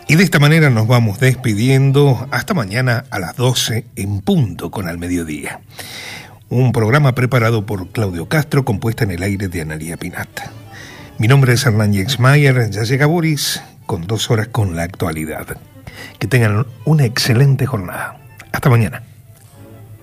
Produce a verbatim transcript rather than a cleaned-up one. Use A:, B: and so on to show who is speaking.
A: Y de esta manera nos vamos despidiendo hasta mañana a las doce en punto con Al Mediodía. Un programa preparado por Claudio Castro, compuesta en el aire de Analía Pinata. Mi nombre es Hernán Yexmayer, ya llega Boris con dos horas con la actualidad. Que tengan una excelente jornada. Hasta mañana.